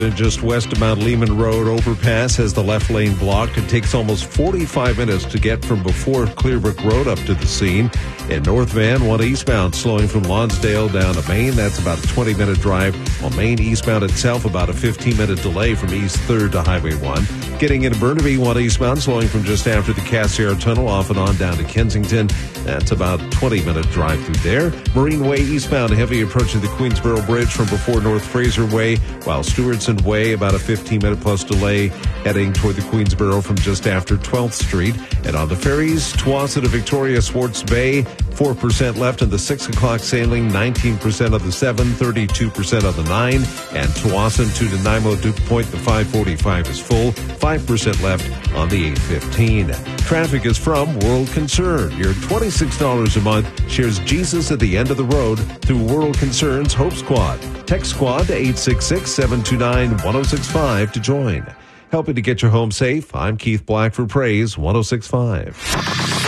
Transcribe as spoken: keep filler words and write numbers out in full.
Just west of Mount Lehman Road overpass has the left lane blocked. It takes almost forty-five minutes to get from before Clearbrook Road up to the scene. In North Van, one eastbound slowing from Lonsdale down to Maine. That's about a twenty-minute drive. While Maine eastbound itself, about a fifteen-minute delay from East third to Highway one. Getting into Burnaby, one eastbound slowing from just after the Cassiar Tunnel off and on down to Kensington. That's about a twenty-minute drive through there. Marine Way eastbound, heavy approaching the Queensboro Bridge from before North Fraser Way, while Stewardson Way, about a fifteen-minute plus delay heading toward the Queensboro from just after twelfth street. And on the ferries, Tsawwassen to Victoria Swartz Bay, four percent left in the six o'clock sailing, nineteen percent of the seven, thirty-two percent of the nine. And Tsawwassen to Nanaimo Duke Point, the five forty-five is full, five percent left on the eight fifteen. Traffic is from World Concern. Your twenty-six dollars a month shares Jesus at the end of the road through World Concern's Hope Squad. Text Squad to eight six six, seven two nine, one oh six five to join. Helping to get your home safe, I'm Keith Black for Praise one oh six point five.